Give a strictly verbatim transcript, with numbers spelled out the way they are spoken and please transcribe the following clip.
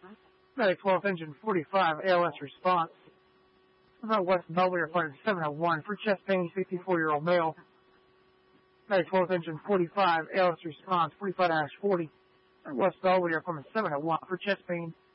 Medic twelve, engine forty-five, A L S response. About West Belvedere, flight seven oh one for chest pain, sixty-four-year-old male. Medic twelve, engine forty-five, A L S response, forty-five dash forty. West Belvedere, appointment seven oh one for chest pain,